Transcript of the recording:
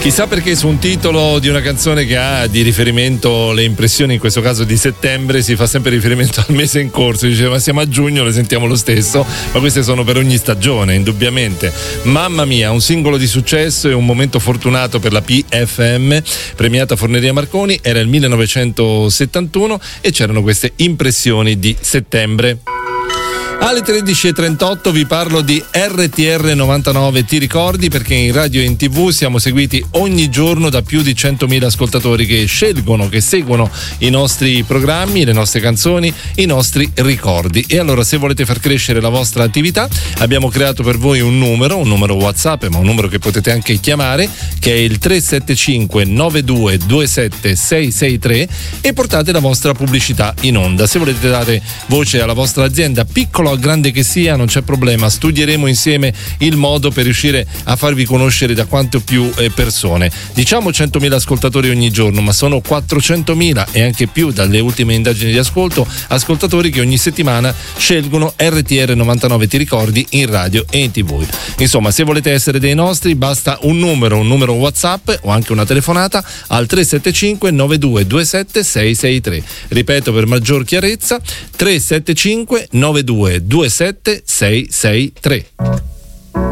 Chissà perché su un titolo di una canzone che ha di riferimento le impressioni, in questo caso di settembre, si fa sempre riferimento al mese in corso. Dice ma siamo a giugno, le sentiamo lo stesso, ma queste sono per ogni stagione, indubbiamente. Mamma mia, un singolo di successo e un momento fortunato per la PFM, premiata Forneria Marconi. Era il 1971 e c'erano queste impressioni di settembre. Alle 13.38 vi parlo di RTR 99, ti ricordi? Perché in radio e in TV siamo seguiti ogni giorno da più di 100.000 ascoltatori che scelgono, che seguono i nostri programmi, le nostre canzoni, i nostri ricordi. E allora, se volete far crescere la vostra attività, abbiamo creato per voi un numero WhatsApp, ma un numero che potete anche chiamare, che è il 375 9227 663, e portate la vostra pubblicità in onda. Se volete dare voce alla vostra azienda, piccolo o grande che sia, non c'è problema, studieremo insieme il modo per riuscire a farvi conoscere da quante più persone. Diciamo 100.000 ascoltatori ogni giorno, ma sono 400.000 e anche più dalle ultime indagini di ascolto, ascoltatori che ogni settimana scelgono RTR 99, ti ricordi, in radio e in TV. Insomma, se volete essere dei nostri, basta un numero WhatsApp o anche una telefonata al 375 9227 663. Ripeto per maggior chiarezza, 375 9227 663.